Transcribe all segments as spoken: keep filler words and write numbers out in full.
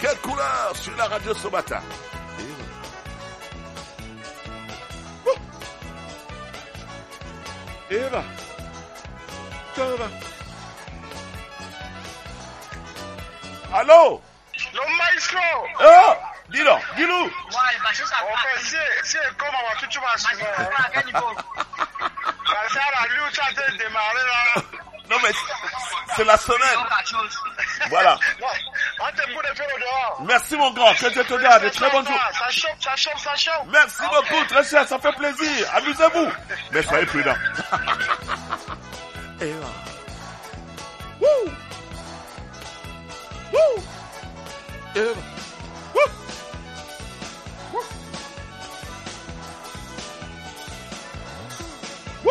Quelle couleur sur la radio ce matin. Eva. Eva. Allô? Le maestro. Oh, dis-le, dis-le. Ouais, bah c'est ça. En fait, c'est c'est comme on va tout tu vas se faire. Ça la lui tu as démarré là. Non mais c'est la semaine. Voilà. On te pour de faire au dehors. Merci mon grand, que Dieu te garde, très bonne journée. Ça chauffe, ça chauffe, ça chauffe. Merci beaucoup, très cher, ça fait plaisir. Amusez-vous. Mais soyez prudents. Et là. Wouh. Wouh. Et là. Wouh. Wouh. Wouh.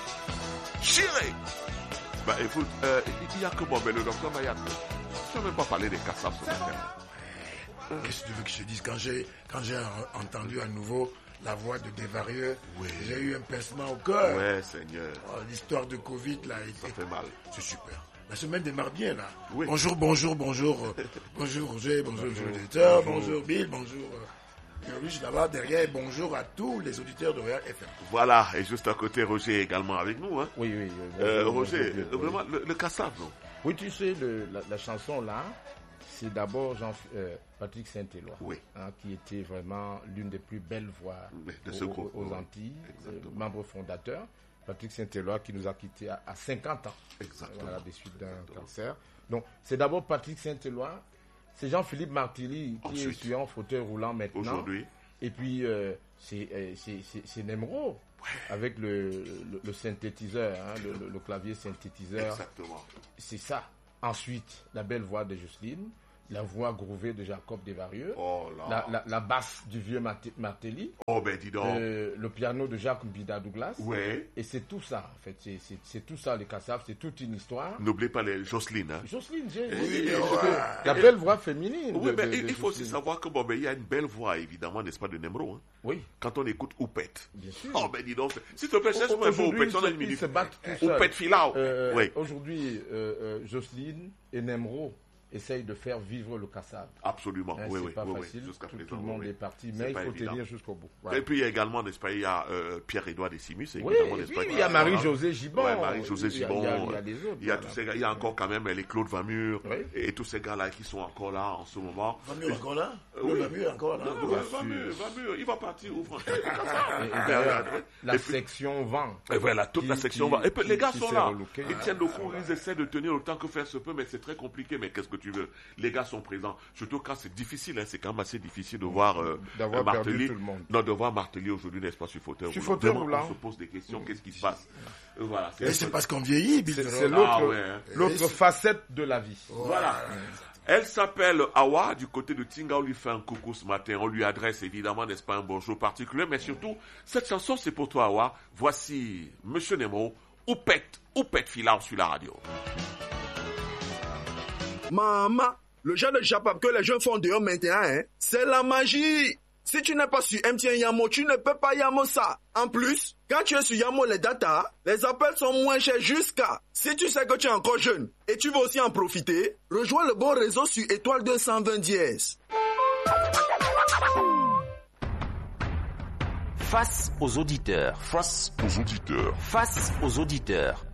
Chiré. Bah écoute, euh, il n'y a que moi, mais le docteur Mayak. Je ne vais pas parler des cassaves ce matin. Qu'est-ce que tu veux que je te dise? Quand j'ai, quand j'ai entendu à nouveau la voix de Desvarieux, oui. J'ai eu un pincement au cœur. Ouais, Seigneur. Oh, l'histoire de Covid, là. Ça fait mal. C'est super. La semaine démarre bien, là. Oui. Bonjour, bonjour, bonjour. bonjour, Roger, bonjour, bonjour, auditeurs, bonjour. bonjour, Bill, bonjour. Riche là-bas, derrière, bonjour à tous les auditeurs de Royal F M. Voilà, et juste à côté, Roger est également avec nous. Hein. Oui, oui. Bonjour, euh, Roger, bonjour, bonjour, vraiment, le, le Kassav, non? Oui, tu sais, le, la, la chanson là, c'est d'abord Jean, euh, Patrick Saint-Éloi, oui. hein, qui était vraiment l'une des plus belles voix de ce aux, groupe, aux oui. Antilles, euh, membre fondateur. Patrick Saint-Éloi qui nous a quittés à, à cinquante ans, exactement. Voilà, des suites d'un cancer. Donc, c'est d'abord Patrick Saint-Éloi, c'est Jean-Philippe Martelly qui Ensuite. est sur un fauteuil roulant maintenant. Aujourd'hui. Et puis, euh, c'est, euh, c'est, c'est, c'est Nemro, ouais. avec le, le, le synthétiseur, hein, le, le, le clavier synthétiseur. Exactement. C'est ça. Ensuite, la belle voix de Jocelyne, la voix groovée de Jacob Desvarieux, oh là. La, la, la basse du vieux Martelly, oh ben dis donc. Euh, le piano de Jacques Mbida Douglas. Ouais. Et c'est tout ça, en fait. C'est, c'est, c'est tout ça, les Kassav, c'est toute une histoire. N'oubliez pas les Jocelyne. Hein. Jocelyne, j'ai, oui, j'ai, oh, j'ai, la belle voix féminine. Oui, de, mais de, il de faut aussi savoir que bon, ben, il y a une belle voix, évidemment, n'est-ce pas, de Nemro. Hein. Oui. Quand on écoute Oupette. Bien sûr. Oh ben dis donc, s'il te plaît, cherche-moi un peu Oupette, on a une minute. Se battent tout seul. Oupette Filao. Euh, oui. Aujourd'hui, euh, euh, Jocelyne et Nemro essaye de faire vivre le Kassav. Absolument, hein, oui, c'est oui, pas oui, facile, oui, jusqu'à tout, présent. tout le monde oui. est parti, c'est mais il faut évident. tenir jusqu'au bout. Voilà. Et puis il y a également, n'est-ce pas, il y a euh, Pierre-Édouard Décimus, oui, évidemment, n'est-ce oui, pas. Il y a Marie-Josée Gibon. Ouais, Marie-Josée Gibon. Il y a, il y a, il y a les autres. Il y a voilà. tous ces gars, il y a encore quand même les Claude Vamur, oui. et, et tous ces gars-là qui sont encore là en ce moment. Vamur est encore là? euh, oui. Vamur est encore là? Non, non, Vamur, Vamur, il va partir où, franchement? Et, et derrière, la section vent. Et voilà, toute qui, la section qui, vent. Et puis, qui, les gars qui sont là. Relouqué. Ils tiennent le coup, ils essaient de tenir autant que faire se peut, mais c'est très compliqué. Mais qu'est-ce que tu veux? Les gars sont présents. Surtout quand c'est difficile, hein, c'est quand même assez difficile de voir euh, d'avoir euh, perdu Martelly. tout le monde. Non, de voir Martelly aujourd'hui, n'est-ce pas, sur fauteuil sur roulant. fauteuil roulant. On se pose des questions, qu'est-ce qui se passe? euh, Voilà. C'est, c'est parce qu'on vieillit, c'est, c'est l'autre, ah, ouais, hein. l'autre facette de la vie. Voilà. Elle s'appelle Awa, du côté de Tinga, on lui fait un coucou ce matin, on lui adresse évidemment, n'est-ce pas, un bonjour particulier, mais surtout, cette chanson c'est pour toi Awa, voici Monsieur Nemo, Oupette, Oupette Filao sur la radio. Maman, le genre de japap que les jeunes font dehors maintenant, hein, c'est la magie. Si tu n'es pas sur M T N Yamo, tu ne peux pas Yamo ça. En plus, quand tu es sur Yamo les data, les appels sont moins chers jusqu'à. Si tu sais que tu es encore jeune et tu veux aussi en profiter, rejoins le bon réseau sur étoile deux cent vingt dièse. Face aux auditeurs. Face aux auditeurs. Face aux auditeurs.